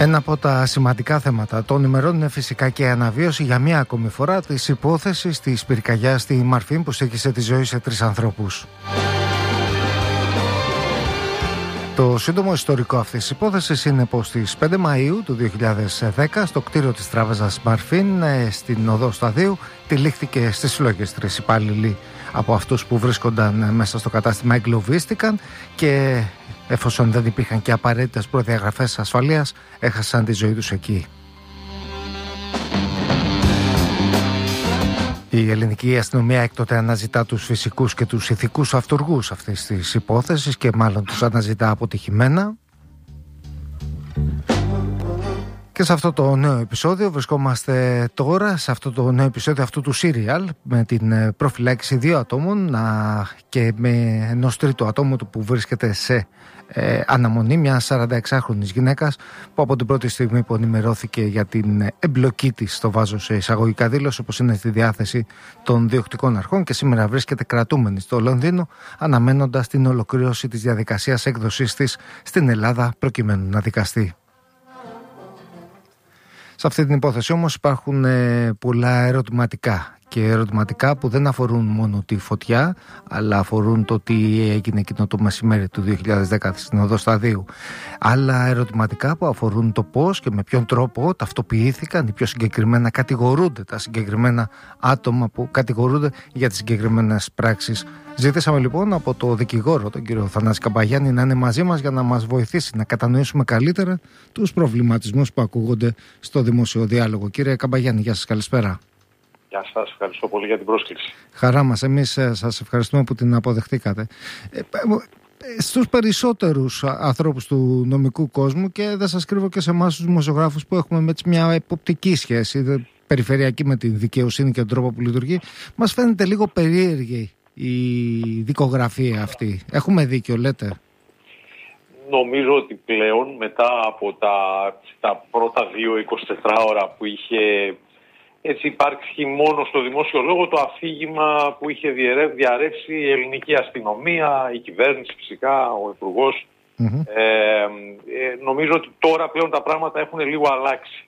Ένα από τα σημαντικά θέματα των ημερών είναι φυσικά και η αναβίωση για μία ακόμη φορά της υπόθεσης της πυρκαγιάς στη Μαρφίν που στοίχησε τη ζωή σε 3 ανθρώπους. Το σύντομο ιστορικό αυτής της υπόθεσης είναι πως στις 5 Μαΐου του 2010 στο κτίριο της τράπεζας Μαρφίν στην οδό Σταδίου τυλίχθηκε στις φλόγες 3 υπάλληλοι από αυτούς που βρίσκονταν μέσα στο κατάστημα εγκλωβίστηκαν και εφόσον δεν υπήρχαν και απαραίτητες προδιαγραφές ασφαλείας έχασαν τη ζωή τους εκεί. Η ελληνική αστυνομία έκτοτε αναζητά τους φυσικούς και τους ηθικούς αυτουργούς αυτής της υπόθεσης και μάλλον τους αναζητά αποτυχημένα. Και σε αυτό το νέο επεισόδιο βρισκόμαστε τώρα, σε αυτό το νέο επεισόδιο αυτού του serial με την προφυλάκηση 2 ατόμων και με ενός τρίτου ατόμου που βρίσκεται σε αναμονή, μια 46χρονης γυναίκας που από την πρώτη στιγμή που ενημερώθηκε για την εμπλοκή της, το βάζω σε εισαγωγικά, δήλωση πως είναι στη διάθεση των διοκτικών αρχών και σήμερα βρίσκεται κρατούμενη στο Λονδίνο αναμένοντας την ολοκλήρωση της διαδικασίας έκδοσής της στην Ελλάδα προκειμένου να δικαστεί. Σε αυτή την υπόθεση όμως υπάρχουν πολλά ερωτηματικά και ερωτηματικά που δεν αφορούν μόνο τη φωτιά αλλά αφορούν το τι έγινε εκείνο το μεσημέρι του 2010 στην οδό Σταδίου. Άλλα ερωτηματικά που αφορούν το πώς και με ποιον τρόπο ταυτοποιήθηκαν ή πιο συγκεκριμένα κατηγορούνται τα συγκεκριμένα άτομα που κατηγορούνται για τις συγκεκριμένες πράξεις. Ζήτησαμε λοιπόν από το δικηγόρο, τον κύριο Θανάση Καμπαγιάννη, να είναι μαζί μας για να μας βοηθήσει να κατανοήσουμε καλύτερα τους προβληματισμούς που ακούγονται στο δημόσιο διάλογο. Κύριε Καμπαγιάννη, γεια σας, καλησπέρα. Γεια σας, ευχαριστώ πολύ για την πρόσκληση. Χαρά μας, εμείς σας ευχαριστούμε που την αποδεχτήκατε. Στους περισσότερους ανθρώπους του νομικού κόσμου και δεν σας κρύβω και σε εμάς τους δημοσιογράφους που έχουμε με μια εποπτική σχέση περιφερειακή με την δικαιοσύνη και τον τρόπο που λειτουργεί, μας φαίνεται λίγο περίεργη η δικογραφία αυτή. Έχουμε δίκιο, λέτε? Νομίζω ότι πλέον μετά από τα πρώτα 2-24 ώρα που είχε υπάρξει μόνο στο δημόσιο λόγο το αφήγημα που είχε διαρρεύσει η ελληνική αστυνομία, η κυβέρνηση φυσικά, ο υπουργός. Νομίζω ότι τώρα πλέον τα πράγματα έχουν λίγο αλλάξει.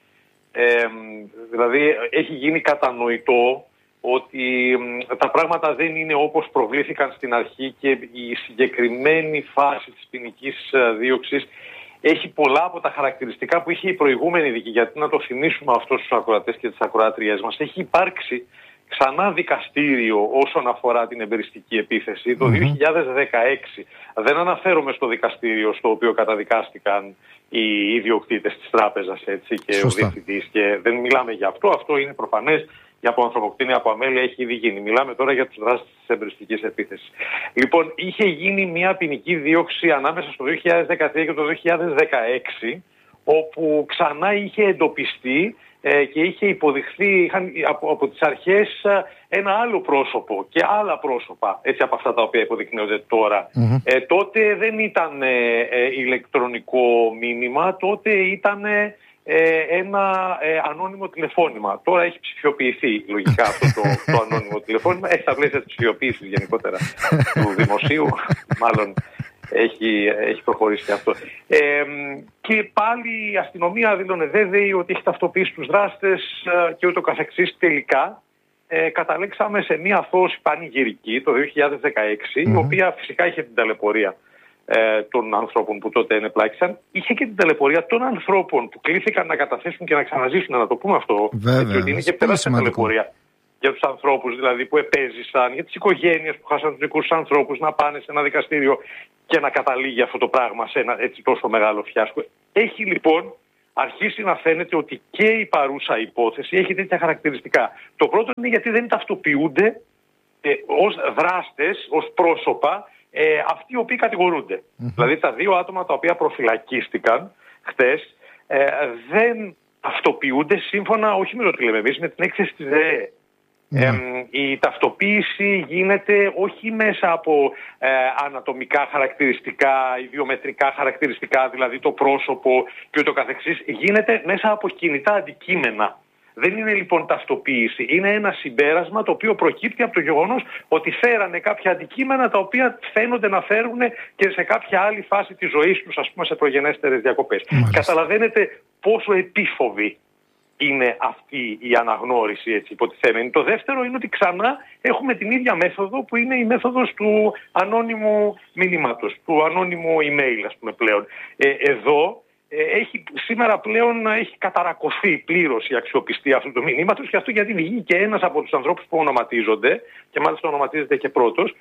Δηλαδή έχει γίνει κατανοητό ότι τα πράγματα δεν είναι όπως προβλήθηκαν στην αρχή και η συγκεκριμένη φάση της ποινικής δίωξης έχει πολλά από τα χαρακτηριστικά που είχε η προηγούμενη δίκη. Γιατί να το θυμίσουμε αυτό στους ακροατές και τις ακροάτριές μας, έχει υπάρξει ξανά δικαστήριο όσον αφορά την εμπεριστική επίθεση το 2016. Δεν αναφέρομαι στο δικαστήριο στο οποίο καταδικάστηκαν οι ιδιοκτήτες της τράπεζας και ο διευθυντής, και δεν μιλάμε για αυτό. Αυτό είναι προφανές. Για από ανθρωποκτήνια, από αμέλεια έχει ήδη γίνει. Μιλάμε τώρα για τους δράστες της εμπεριστικής επίθεσης. Λοιπόν, είχε γίνει μια ποινική δίωξη ανάμεσα στο 2013 και το 2016, όπου ξανά είχε εντοπιστεί και είχε υποδειχθεί από τις αρχές ένα άλλο πρόσωπο και άλλα πρόσωπα, έτσι από αυτά τα οποία υποδεικνύονται τώρα. Τότε δεν ήταν ηλεκτρονικό μήνυμα, τότε ήταν ένα ανώνυμο τηλεφώνημα. Τώρα έχει ψηφιοποιηθεί λογικά αυτό το ανώνυμο τηλεφώνημα. Έχει τα πλαίσια της ψηφιοποίησης γενικότερα του δημοσίου. Μάλλον έχει προχωρήσει και αυτό. Και πάλι η αστυνομία δήλωνε βέβαιη ότι έχει ταυτοποιήσει τους δράστες και ούτω καθεξής. Τελικά καταλήξαμε σε μια αθώωση πανηγυρική το 2016, η οποία φυσικά είχε την ταλαιπωρία των ανθρώπων που τότε ενεπλάκησαν. Είχε και την ταλαιπωρία των ανθρώπων που κλήθηκαν να καταθέσουν και να ξαναζήσουν, να το πούμε αυτό. Βέβαια, ότι είναι και τεράστια ταλαιπωρία για τους ανθρώπους δηλαδή που επέζησαν, για τις οικογένειες που χάσαν τους δικούς τους ανθρώπους, να πάνε σε ένα δικαστήριο και να καταλήγει αυτό το πράγμα σε ένα έτσι τόσο μεγάλο φιάσκο. Έχει λοιπόν αρχίσει να φαίνεται ότι και η παρούσα υπόθεση έχει τέτοια χαρακτηριστικά. Το πρώτο είναι γιατί δεν ταυτοποιούνται ως δράστες, ως πρόσωπα, αυτοί οι οποίοι κατηγορούνται. Δηλαδή τα 2 άτομα τα οποία προφυλακίστηκαν χτες δεν ταυτοποιούνται σύμφωνα, όχι με το τι λέμε εμείς, με την έκθεση της ΔΕΕ. Η ταυτοποίηση γίνεται όχι μέσα από ανατομικά χαρακτηριστικά, ιδιομετρικά χαρακτηριστικά, δηλαδή το πρόσωπο και ούτω καθεξής, γίνεται μέσα από κινητά αντικείμενα. Δεν είναι λοιπόν ταυτοποίηση. Είναι ένα συμπέρασμα το οποίο προκύπτει από το γεγονός ότι φέρανε κάποια αντικείμενα τα οποία φαίνονται να φέρουν και σε κάποια άλλη φάση της ζωής τους, ας πούμε σε προγενέστερες διακοπές. Καταλαβαίνετε πόσο επίφοβη είναι αυτή η αναγνώριση, έτσι υποτιθέμενη. Το δεύτερο είναι ότι ξανά έχουμε την ίδια μέθοδο που είναι η μέθοδος του ανώνυμου μηνύματος, του ανώνυμου email, ας πούμε πλέον. Εδώ σήμερα πλέον έχει καταρακωθεί πλήρως η αξιοπιστία αυτού του μηνύματος, και αυτό γιατί βγήκε ένας από τους ανθρώπους που ονοματίζονται, και μάλιστα ονοματίζεται και πρώτος.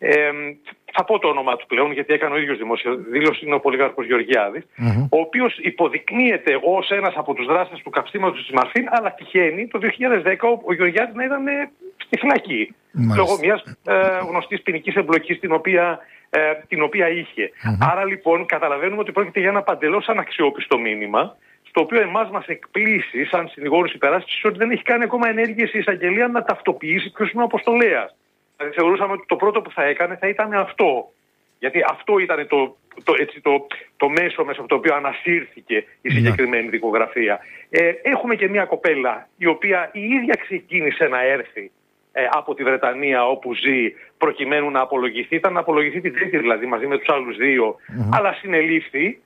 Θα πω το όνομά του πλέον, γιατί έκανε ο ίδιος δημόσια δήλωση, είναι ο Πολύγραφος Γεωργιάδης, ο οποίος υποδεικνύεται ως ένας από τους δράστες του καψίματος της Μαρφίν, αλλά τυχαίνει το 2010 ο Γεωργιάδης να ήταν στη φυλακή, λόγω μιας γνωστής ποινικής εμπλοκής την οποία είχε. Άρα λοιπόν καταλαβαίνουμε ότι πρόκειται για ένα παντελώς αναξιόπιστο μήνυμα, στο οποίο εμάς μας εκπλήσει σαν συνηγόρους υπεράσπισης ότι δεν έχει κάνει ακόμα ενέργειες η εισαγγελία να ταυτοποιήσει ποιος είναι ο αποστολέας. Δηλαδή θεωρούσαμε ότι το πρώτο που θα έκανε θα ήταν αυτό. Γιατί αυτό ήταν το μέσο μέσα από το οποίο ανασύρθηκε η συγκεκριμένη δικογραφία. Έχουμε και μια κοπέλα η οποία η ίδια ξεκίνησε να έρθει από τη Βρετανία όπου ζει, προκειμένου να απολογηθεί. Ήταν να απολογηθεί την Τρίτη δηλαδή μαζί με τους άλλους δύο, αλλά συνελήφθη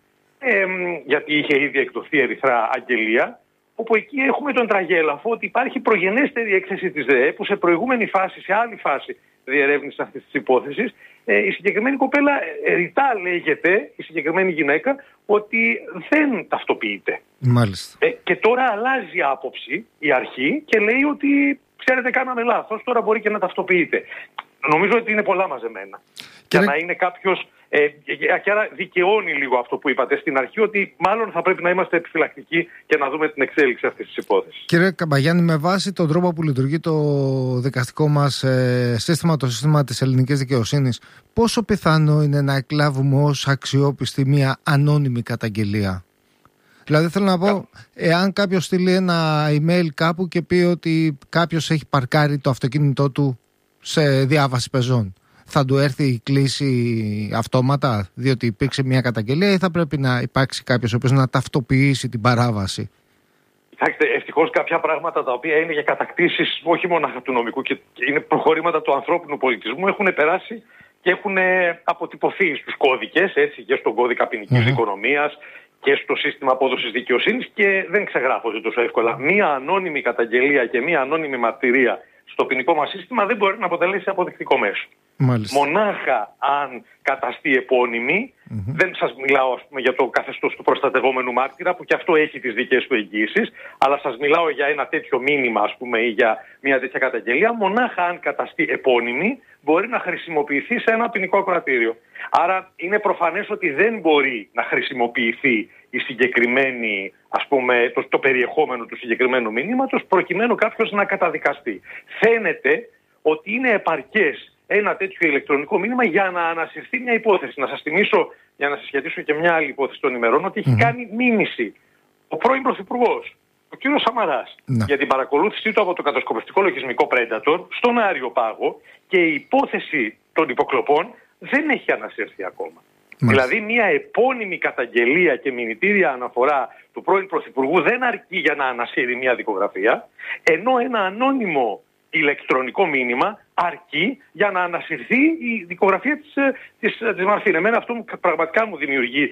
γιατί είχε ήδη εκδοθεί ερυθρά αγγελία, όπου εκεί έχουμε τον τραγέλαφο ότι υπάρχει προγενέστερη έκθεση της ΔΕΕ που σε προηγούμενη φάση, σε άλλη φάση διερεύνησης αυτής της υπόθεσης, η συγκεκριμένη κοπέλα ρητά λέγεται, η συγκεκριμένη γυναίκα, ότι δεν ταυτοποιείται. Μάλιστα. Και τώρα αλλάζει άποψη η αρχή και λέει ότι ξέρετε, κάναμε λάθος, τώρα μπορεί και να ταυτοποιείται. Νομίζω ότι είναι πολλά μαζεμένα. Για να είναι κάποιος. Και άρα δικαιώνει λίγο αυτό που είπατε στην αρχή, ότι μάλλον θα πρέπει να είμαστε επιφυλακτικοί και να δούμε την εξέλιξη αυτής της υπόθεσης. Κύριε Καμπαγιάννη, με βάση τον τρόπο που λειτουργεί το δικαστικό μας σύστημα, το σύστημα της ελληνικής δικαιοσύνης, πόσο πιθανό είναι να εκλάβουμε ως αξιόπιστη μια ανώνυμη καταγγελία? Δηλαδή θέλω να πω, εάν κάποιος στείλει ένα email κάπου και πει ότι κάποιος έχει παρκάρει το αυτοκίνητό του σε διάβαση πεζών, θα του έρθει η κλήση αυτόματα διότι υπήρξε μια καταγγελία, ή θα πρέπει να υπάρξει κάποιος ο οποίος να ταυτοποιήσει την παράβαση? Κοιτάξτε, ευτυχώς κάποια πράγματα τα οποία είναι για κατακτήσεις όχι μόνο του νομικού και είναι προχωρήματα του ανθρώπινου πολιτισμού έχουν περάσει και έχουν αποτυπωθεί στους κώδικες, έτσι, και στον κώδικα ποινικής οικονομίας και στο σύστημα απόδοσης δικαιοσύνης, και δεν ξεγράφονται τόσο εύκολα. Μία ανώνυμη καταγγελία και μία ανώνυμη μαρτυρία στο ποινικό μας σύστημα δεν μπορεί να αποτελέσει αποδεικτικό μέσο. Μάλιστα. Μονάχα αν καταστεί επώνυμη, δεν σας μιλάω ας πούμε, για το καθεστώς του προστατευόμενου μάρτυρα, που και αυτό έχει τις δικές του εγγύησεις, αλλά σας μιλάω για ένα τέτοιο μήνυμα ας πούμε, ή για μια τέτοια καταγγελία. Μονάχα αν καταστεί επώνυμη μπορεί να χρησιμοποιηθεί σε ένα ποινικό ακροατήριο. Άρα είναι προφανές ότι δεν μπορεί να χρησιμοποιηθεί η συγκεκριμένη, ας πούμε, το περιεχόμενο του συγκεκριμένου μηνύματος προκειμένου κάποιος να καταδικαστεί. Φαίνεται ότι είναι επαρκές ένα τέτοιο ηλεκτρονικό μήνυμα για να ανασυρθεί μια υπόθεση. Να σας θυμίσω, για να συσχετίσω και μια άλλη υπόθεση των ημερών, ότι έχει κάνει μήνυση ο πρώην Πρωθυπουργός, ο κύριος Σαμαράς, για την παρακολούθησή του από το κατασκοπευτικό λογισμικό Predator στον Άριο Πάγο, και η υπόθεση των υποκλοπών δεν έχει ανασυρθεί ακόμα. Δηλαδή μια επώνυμη καταγγελία και μηνυτήρια αναφορά του πρώην Πρωθυπουργού δεν αρκεί για να ανασύρει μια δικογραφία, ενώ ένα ανώνυμο ηλεκτρονικό μήνυμα αρκεί για να ανασυρθεί η δικογραφία της Μαρφίν. Εμένα αυτό πραγματικά μου δημιουργεί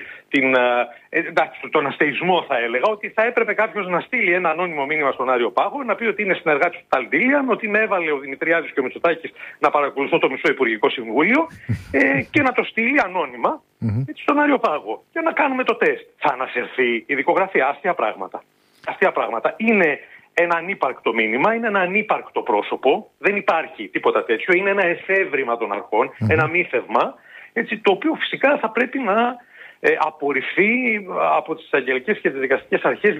τον αστεϊσμό, θα έλεγα, ότι θα έπρεπε κάποιος να στείλει ένα ανώνυμο μήνυμα στον Άριο Πάγο, να πει ότι είναι συνεργάτης του Ταλντήλιαν, ότι με έβαλε ο Δημητριάδης και ο Μητσοτάκης να παρακολουθώ το μισό Υπουργικό Συμβούλιο και να το στείλει ανώνυμα στον Άριο Πάγο και να κάνουμε το τεστ. Θα ανασυρθεί η δικογραφία? Αστεία πράγματα. Είναι ένα ανύπαρκτο μήνυμα, είναι ένα ανύπαρκτο πρόσωπο, δεν υπάρχει τίποτα τέτοιο, είναι ένα εφεύρημα των αρχών, ένα μύθευμα, έτσι, το οποίο φυσικά θα πρέπει να απορριφθεί από τις αγγελικές και τις δικαστικές αρχές.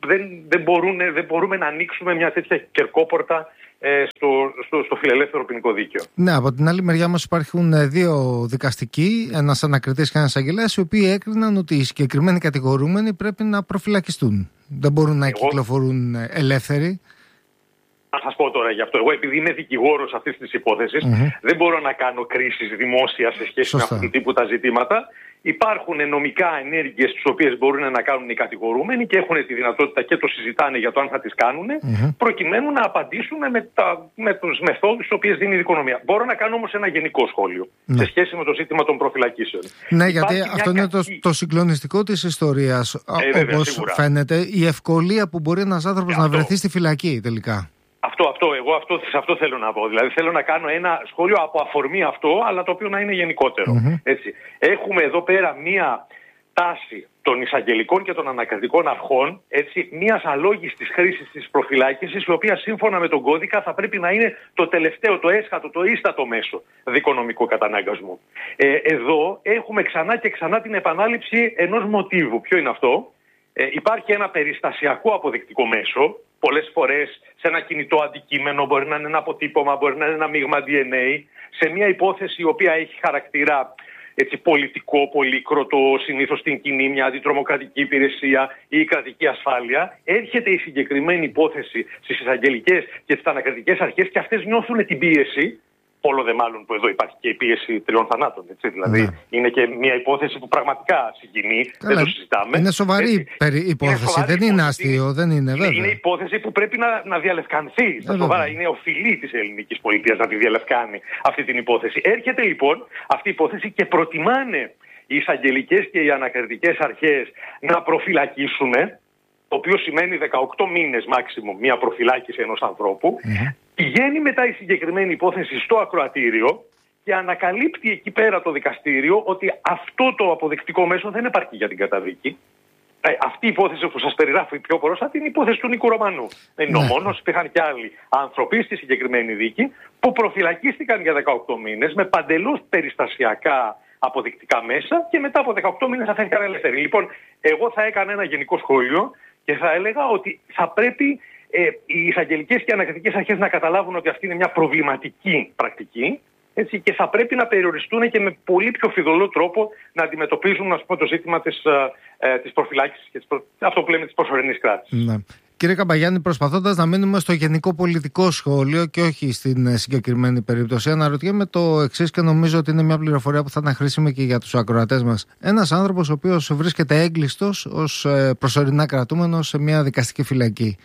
Δεν μπορούμε να ανοίξουμε μια τέτοια κερκόπορτα στο φιλελεύθερο ποινικό δίκαιο. Ναι, από την άλλη μεριά μας υπάρχουν δύο δικαστικοί, ένας ανακριτής και ένας αγγελέας, οι οποίοι έκριναν ότι οι συγκεκριμένοι κατηγορούμενοι πρέπει να προφυλακιστούν. Δεν μπορούν να κυκλοφορούν ελεύθεροι. Να σας πω τώρα γι' αυτό. Εγώ, επειδή είμαι δικηγόρος αυτής της υπόθεσης, δεν μπορώ να κάνω κρίσεις δημόσια σε σχέση με αυτού του τύπου τα ζητήματα. Υπάρχουν νομικά ενέργειες τις οποίες μπορούν να κάνουν οι κατηγορούμενοι και έχουν τη δυνατότητα και το συζητάνε για το αν θα τις κάνουν, προκειμένου να απαντήσουν με τις μεθόδους τις οποίες δίνει η δικονομία. Μπορώ να κάνω όμως ένα γενικό σχόλιο σε σχέση με το ζήτημα των προφυλακίσεων. Ναι, γιατί αυτό είναι το συγκλονιστικό της ιστορίας. Όπως φαίνεται, η ευκολία που μπορεί ένας άνθρωπος να βρεθεί στη φυλακή τελικά. Εγώ σε αυτό θέλω να πω. Δηλαδή θέλω να κάνω ένα σχόλιο από αφορμή αυτό, αλλά το οποίο να είναι γενικότερο. Έτσι. Έχουμε εδώ πέρα μία τάση των εισαγγελικών και των ανακριτικών αρχών, μιας αλόγιστης χρήσης της προφυλάκησης, η οποία σύμφωνα με τον κώδικα θα πρέπει να είναι το τελευταίο, το έσχατο, το ίστατο μέσο δικονομικού καταναγκασμού. Εδώ έχουμε ξανά και ξανά την επανάληψη ενός μοτίβου. Ποιο είναι αυτό? Υπάρχει ένα περιστασιακό αποδεικτικό μέσο. Πολλές φορές σε ένα κινητό αντικείμενο, μπορεί να είναι ένα αποτύπωμα, μπορεί να είναι ένα μείγμα DNA, σε μια υπόθεση η οποία έχει χαρακτήρα πολιτικό, πολύκροτο, συνήθως στην κοινή, μια αντιτρομοκρατική υπηρεσία ή η κρατική ασφάλεια, έρχεται η συγκεκριμένη υπόθεση στις εισαγγελικές και στις ανακριτικές αρχές και αυτές νιώθουν την πίεση. Όλο δε μάλλον που εδώ υπάρχει και η πίεση 3 θανάτων. Δηλαδή είναι και μια υπόθεση που πραγματικά συγκινεί. Δεν το συζητάμε. Είναι σοβαρή υπόθεση. Δεν είναι αστείο. Δεν είναι, βέβαια. Είναι υπόθεση που πρέπει να διαλευκανθεί. Είναι οφειλή της ελληνικής πολιτείας να τη διαλευκάνει αυτή την υπόθεση. Έρχεται λοιπόν αυτή η υπόθεση και προτιμάνε οι εισαγγελικές και οι ανακριτικές αρχές να προφυλακίσουν, το οποίο σημαίνει 18 μήνες maximum μια προφυλάκηση ενός ανθρώπου. Πηγαίνει μετά η συγκεκριμένη υπόθεση στο ακροατήριο και ανακαλύπτει εκεί πέρα το δικαστήριο ότι αυτό το αποδεικτικό μέσο δεν επαρκεί για την καταδίκη. Αυτή η υπόθεση που σας περιγράφω πιο πρόσφατη είναι η υπόθεση του Νίκου Ρωμανού. Δεν είναι ο μόνος, υπήρχαν και άλλοι άνθρωποι στη συγκεκριμένη δίκη που προφυλακίστηκαν για 18 μήνες με παντελώς περιστασιακά αποδεικτικά μέσα και μετά από 18 μήνες αφέθηκαν ελεύθεροι. Λοιπόν, εγώ θα έκανα ένα γενικό σχόλιο και θα έλεγα ότι θα πρέπει οι εισαγγελικές και οι ανακριτικές αρχές να καταλάβουν ότι αυτή είναι μια προβληματική πρακτική, και θα πρέπει να περιοριστούν και με πολύ πιο φιδωλό τρόπο να αντιμετωπίζουν το ζήτημα της προφυλάκησης και αυτό που λέμε της προσωρινής κράτησης. Ναι. Κύριε Καμπαγιάννη, προσπαθώντας να μείνουμε στο γενικό πολιτικό σχόλιο και όχι στην συγκεκριμένη περίπτωση, αναρωτιέμαι το εξής και νομίζω ότι είναι μια πληροφορία που θα είναι χρήσιμη και για τους ακροατές μας. Ένας άνθρωπος ο οποίος βρίσκεται έγκλειστος ως προσωρινά κρατούμενος σε μια δικαστική φυλακή.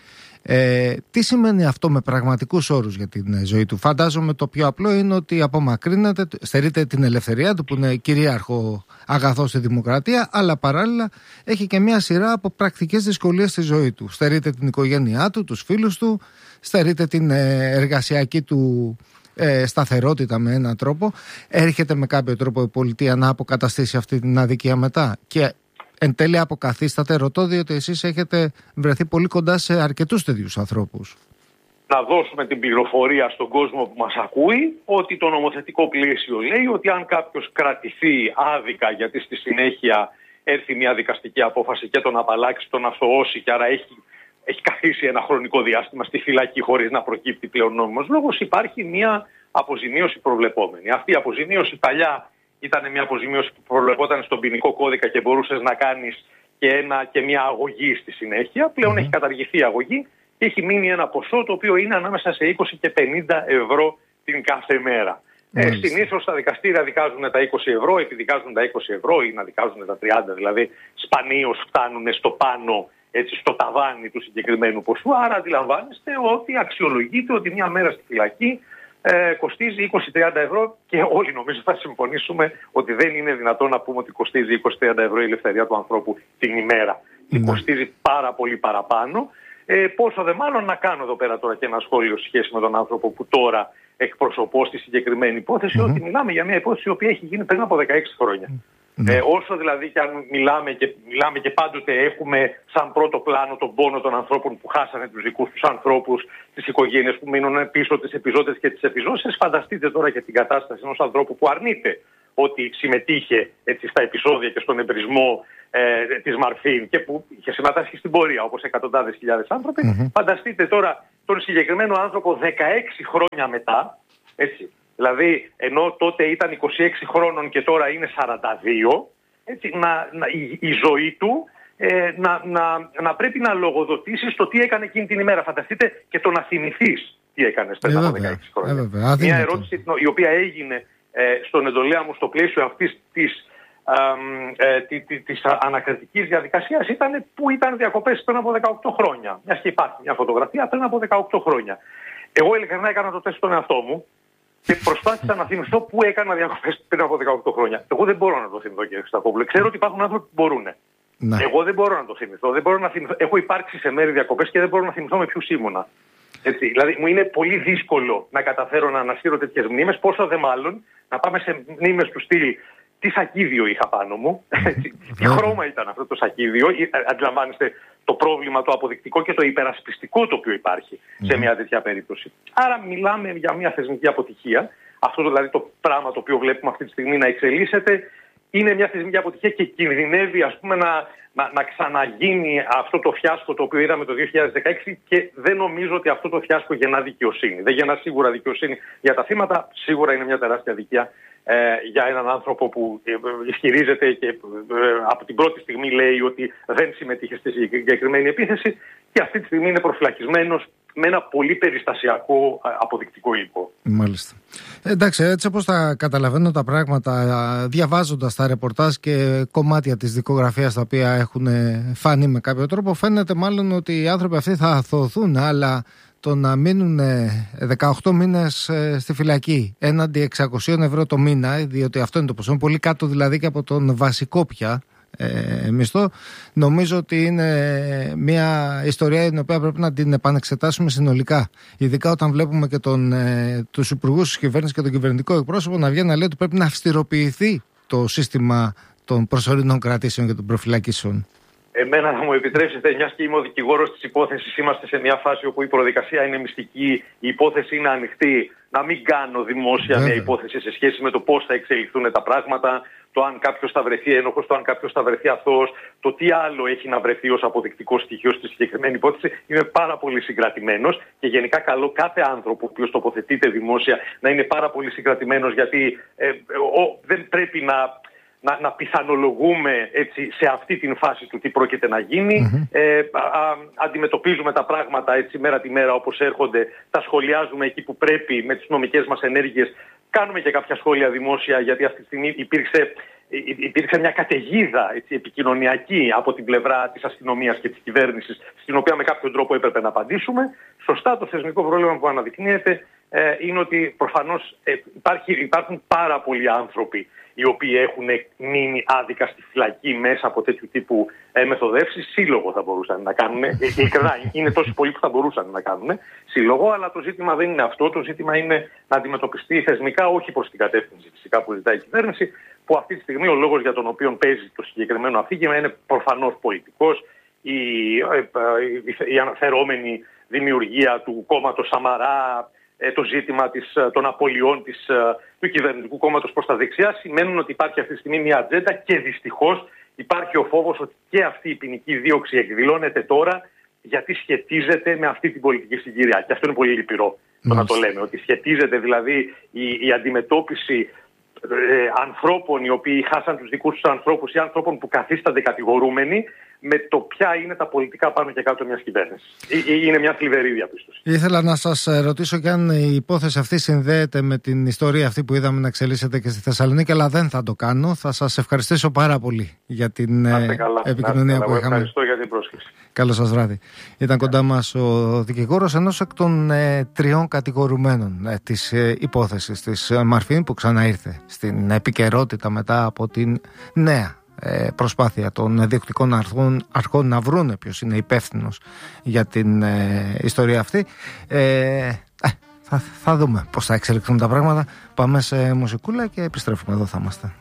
Τι σημαίνει αυτό με πραγματικούς όρους για την ζωή του? Φαντάζομαι το πιο απλό είναι ότι απομακρύνεται, στερείται την ελευθερία του που είναι κυρίαρχο αγαθό στη δημοκρατία, αλλά παράλληλα έχει και μια σειρά από πρακτικές δυσκολίες στη ζωή του. Στερείται την οικογένειά του, τους φίλους του, στερείται την εργασιακή του σταθερότητα με έναν τρόπο. Έρχεται με κάποιο τρόπο η πολιτεία να αποκαταστήσει αυτή την αδικία μετά? Και εν τέλει αποκαθίσταται, ρωτώ διότι εσείς έχετε βρεθεί πολύ κοντά σε αρκετούς τέτοιους ανθρώπους. Να δώσουμε την πληροφορία στον κόσμο που μας ακούει ότι το νομοθετικό πλαίσιο λέει ότι αν κάποιος κρατηθεί άδικα γιατί στη συνέχεια έρθει μια δικαστική απόφαση και τον απαλλάξει, τον αθωώσει και άρα έχει καθίσει ένα χρονικό διάστημα στη φυλακή χωρίς να προκύπτει πλέον νόμιμος λόγος, υπάρχει μια αποζημίωση προβλεπόμενη. Αυτή η αποζημίωση παλιά ήταν μια αποζημίωση που προβλεπόταν στον ποινικό κώδικα και μπορούσες να κάνεις και μια αγωγή στη συνέχεια. Πλέον έχει καταργηθεί η αγωγή και έχει μείνει ένα ποσό το οποίο είναι ανάμεσα σε 20 και 50 ευρώ την κάθε μέρα. Συνήθως τα δικαστήρια δικάζουν τα 20 ευρώ, επιδικάζουν τα 20 ευρώ ή να δικάζουν τα 30, δηλαδή σπανίως φτάνουν στο πάνω, στο ταβάνι του συγκεκριμένου ποσού. Άρα αντιλαμβάνεστε ότι αξιολογείται ότι μια μέρα στη φυλακή κοστίζει 20-30 ευρώ και όλοι νομίζω θα συμφωνήσουμε ότι δεν είναι δυνατόν να πούμε ότι κοστίζει 20-30 ευρώ η ελευθερία του ανθρώπου την ημέρα. Κοστίζει πάρα πολύ παραπάνω. Πόσο δε μάλλον να κάνω εδώ πέρα τώρα και ένα σχόλιο σε σχέση με τον άνθρωπο που τώρα εκπροσωπώ στη συγκεκριμένη υπόθεση, ότι μιλάμε για μια υπόθεση η οποία έχει γίνει πριν από 16 χρόνια. Όσο δηλαδή και αν μιλάμε και πάντοτε έχουμε σαν πρώτο πλάνο τον πόνο των ανθρώπων που χάσανε τους δικούς τους ανθρώπους, τις οικογένειες που μείνουν πίσω, τις επιζώτες και τις επιζώσεις, φανταστείτε τώρα και την κατάσταση ενός ανθρώπου που αρνείται ότι συμμετείχε στα επεισόδια και στον εμπρισμό της Μαρφίν και που είχε συμμετάσχει στην πορεία όπως εκατοντάδες χιλιάδες άνθρωποι. Φανταστείτε τώρα τον συγκεκριμένο άνθρωπο 16 χρόνια μετά, έτσι. Δηλαδή, ενώ τότε ήταν 26 χρόνων και τώρα είναι 42, έτσι, η ζωή του να πρέπει να λογοδοτήσει στο τι έκανε εκείνη την ημέρα. Φανταστείτε και το να θυμηθείς τι έκανες πριν από 16 χρόνια. Μια ερώτηση η οποία έγινε στον εντολέα μου στο πλαίσιο αυτής της της ανακριτικής διαδικασίας ήταν πού ήταν διακοπές πριν από 18 χρόνια. Μιας και υπάρχει μια φωτογραφία πριν από 18 χρόνια. Εγώ ειλικρινά έκανα το τεστ στον εαυτό μου και προσπάθησα να θυμηθώ πού έκανα διακοπές πριν από 18 χρόνια. Εγώ δεν μπορώ να το θυμηθώ, κύριε Χριστακόπουλε. Ξέρω ότι υπάρχουν άνθρωποι που μπορούν. Ναι. Εγώ δεν μπορώ να το θυμηθώ. Έχω υπάρξει σε μέρη διακοπές και δεν μπορώ να θυμηθώ με ποιους ήμουνα. Έτσι, δηλαδή μου είναι πολύ δύσκολο να καταφέρω να ανασύρω τέτοιες μνήμες, πόσο δε μάλλον να πάμε σε μνήμες του στυλ τι σακίδιο είχα πάνω μου, τι χρώμα ήταν αυτό το σακίδιο. Αντιλαμβάνεστε το πρόβλημα, το αποδεικτικό και το υπερασπιστικό το οποίο υπάρχει σε μια τέτοια περίπτωση. Άρα μιλάμε για μια θεσμική αποτυχία. Αυτό δηλαδή το πράγμα το οποίο βλέπουμε αυτή τη στιγμή να εξελίσσεται είναι μια θεσμική αποτυχία και κινδυνεύει, ας πούμε, να ξαναγίνει αυτό το φιάσκο το οποίο είδαμε το 2016 και δεν νομίζω ότι αυτό το φιάσκο γεννά δικαιοσύνη. Δεν γεννά σίγουρα δικαιοσύνη για τα θύματα, σίγουρα είναι μια τεράστια αδικία για έναν άνθρωπο που ισχυρίζεται και από την πρώτη στιγμή λέει ότι δεν συμμετείχε στη συγκεκριμένη επίθεση και αυτή τη στιγμή είναι προφυλακισμένος με ένα πολύ περιστασιακό αποδεικτικό υλικό. Μάλιστα. Εντάξει, έτσι όπως τα καταλαβαίνω τα πράγματα, διαβάζοντας τα ρεπορτάζ και κομμάτια της δικογραφίας τα οποία έχουν φανεί με κάποιο τρόπο, φαίνεται μάλλον ότι οι άνθρωποι αυτοί θα αθωωωθούν, αλλά το να μείνουν 18 μήνες στη φυλακή έναντι 600 ευρώ το μήνα, διότι αυτό είναι το ποσό, πολύ κάτω δηλαδή και από τον βασικό πια μισθό, νομίζω ότι είναι μια ιστορία την οποία πρέπει να την επανεξετάσουμε συνολικά. Ειδικά όταν βλέπουμε και τους υπουργούς της κυβέρνησης και τον κυβερνητικό εκπρόσωπο να βγαίνει να λέει ότι πρέπει να αυστηροποιηθεί το σύστημα των προσωρινών κρατήσεων και των προφυλακήσεων. Εμένα θα μου επιτρέψετε, μιας και είμαι ο δικηγόρος της υπόθεσης, είμαστε σε μια φάση όπου η προδικασία είναι μυστική, η υπόθεση είναι ανοιχτή, να μην κάνω δημόσια μια υπόθεση σε σχέση με το πώς θα εξελιχθούν τα πράγματα, το αν κάποιος θα βρεθεί ένοχος, το αν κάποιος θα βρεθεί αθώος, το τι άλλο έχει να βρεθεί ως αποδεικτικό στοιχείο στη συγκεκριμένη υπόθεση. Είμαι πάρα πολύ συγκρατημένος και γενικά καλώ κάθε άνθρωπο ο οποίος τοποθετείται δημόσια να είναι πάρα πολύ συγκρατημένος, γιατί δεν πρέπει να πιθανολογούμε έτσι, σε αυτή την φάση του τι πρόκειται να γίνει. Αντιμετωπίζουμε τα πράγματα έτσι μέρα τη μέρα όπως έρχονται, τα σχολιάζουμε εκεί που πρέπει με τις νομικές μας ενέργειες. Κάνουμε και κάποια σχόλια δημόσια, γιατί αυτή τη στιγμή υπήρξε μια καταιγίδα έτσι, επικοινωνιακή από την πλευρά της αστυνομίας και της κυβέρνησης, στην οποία με κάποιον τρόπο έπρεπε να απαντήσουμε. Σωστά, το θεσμικό πρόβλημα που αναδεικνύεται είναι ότι προφανώς υπάρχουν πάρα πολλοί άνθρωποι οι οποίοι έχουν μείνει άδικα στη φυλακή μέσα από τέτοιου τύπου μεθοδεύσεις. Σύλλογο θα μπορούσαν να κάνουν. Ειλικρινά, είναι τόσοι πολλοί που θα μπορούσαν να κάνουν σύλλογο, αλλά το ζήτημα δεν είναι αυτό. Το ζήτημα είναι να αντιμετωπιστεί θεσμικά, όχι προς την κατεύθυνση φυσικά που ζητάει η κυβέρνηση, που αυτή τη στιγμή ο λόγος για τον οποίο παίζει το συγκεκριμένο αφήγημα είναι προφανώς πολιτικός. Η αναφερόμενη δημιουργία του κόμματος Σαμαρά, το ζήτημα των απολειών του κυβερνητικού κόμματος προς τα δεξιά σημαίνουν ότι υπάρχει αυτή τη στιγμή μια ατζέντα και δυστυχώς υπάρχει ο φόβος ότι και αυτή η ποινική δίωξη εκδηλώνεται τώρα γιατί σχετίζεται με αυτή την πολιτική συγκυρία. Και αυτό είναι πολύ λυπηρό να το λέμε, ότι σχετίζεται δηλαδή η αντιμετώπιση ανθρώπων οι οποίοι χάσαν τους δικούς τους ανθρώπους ή ανθρώπων που καθίστανται κατηγορούμενοι με το ποια είναι τα πολιτικά πάνω και κάτω μιας κυβέρνησης. Είναι μια θλιβερή διαπίστωση. Ήθελα να σας ρωτήσω και αν η υπόθεση αυτή συνδέεται με την ιστορία αυτή που είδαμε να εξελίσσεται και στη Θεσσαλονίκη, αλλά δεν θα το κάνω. Θα σας ευχαριστήσω πάρα πολύ για την επικοινωνία που είχαμε. Ευχαριστώ για την πρόσκληση. Καλό σας βράδυ. Ήταν κοντά μας ο δικηγόρος ενός εκ των 3 κατηγορουμένων της υπόθεσης της Μαρφίν, που ξαναήρθε στην επικαιρότητα μετά από την νέα προσπάθεια των διοκτικών αρχών να βρούνε ποιος είναι υπεύθυνος για την ιστορία αυτή. Θα δούμε πώς θα εξελιχθούν τα πράγματα. Πάμε σε μουσικούλα και επιστρέφουμε. Εδώ θα είμαστε.